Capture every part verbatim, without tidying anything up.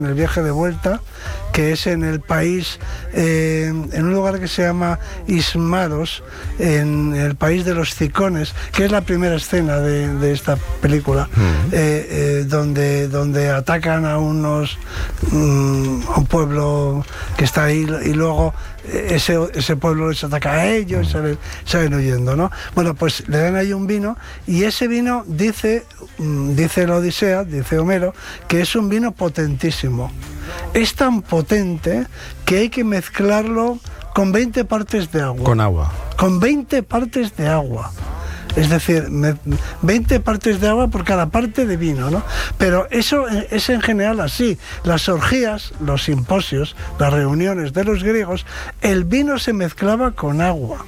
en el viaje de vuelta, que es en el país, eh, en un lugar que se llama Ismaros, en el país de los Cicones, que es la primera escena de, de esta película, uh-huh. eh, eh, donde, donde atacan a unos um, a un pueblo que está ahí, y luego ese, ese pueblo les ataca a ellos, uh-huh. salen, salen huyendo, ¿no? Bueno, pues le dan ahí un vino, y ese vino dice, um, dice la Odisea, dice Homero, que es un vino potentísimo. Es tan potente que hay que mezclarlo con veinte partes de agua. Con agua. Con veinte partes de agua. Es decir, me, veinte partes de agua por cada parte de vino, ¿no? Pero eso es en general así. Las orgías, los simposios, las reuniones de los griegos, el vino se mezclaba con agua.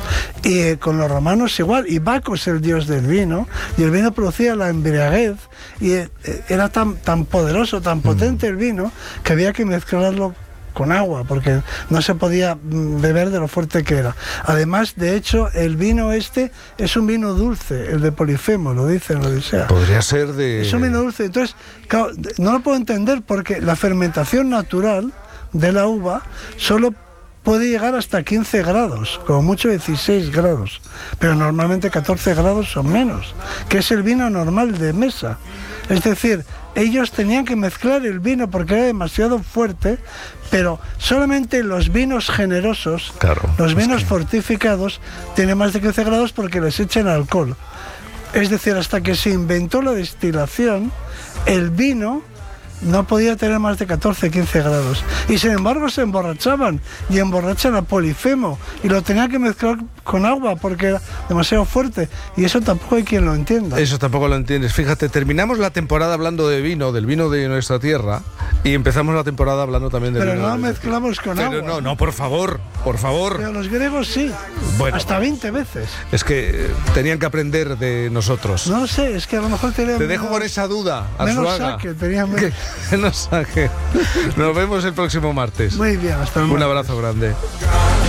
Y eh, con los romanos igual, y Baco es el dios del vino, y el vino producía la embriaguez, y eh, era tan, tan poderoso, tan potente el vino, que había que mezclarlo con agua, porque no se podía beber de lo fuerte que era. Además, de hecho, el vino este es un vino dulce, el de Polifemo, lo dice en la Odisea. Podría ser de... Es un vino dulce. Entonces, claro, no lo puedo entender, porque la fermentación natural de la uva solo puede llegar hasta quince grados, como mucho dieciséis grados, pero normalmente catorce grados o menos, que es el vino normal de mesa. Es decir, ellos tenían que mezclar el vino porque era demasiado fuerte, pero solamente los vinos generosos, claro, los vinos que... fortificados, tienen más de quince grados porque les echan alcohol. Es decir, hasta que se inventó la destilación, el vino no podía tener más de catorce, quince grados. Y sin embargo se emborrachaban, y emborrachan a Polifemo, y lo tenían que mezclar con agua porque era demasiado fuerte. Y eso tampoco hay quien lo entienda. Eso tampoco lo entiendes. Fíjate, terminamos la temporada hablando de vino, del vino de nuestra tierra, y empezamos la temporada hablando también del Pero vino. Pero no de... mezclamos con Pero agua. No, no, por favor, por favor. Pero los griegos sí, bueno, hasta veinte veces. Es que tenían que aprender de nosotros. No sé, es que a lo mejor tenían... Te dejo menos, con esa duda, Arzuaga. Menos saque, tenían menos... No saque. Nos vemos el próximo martes. Muy bien, hasta luego. Un abrazo grande.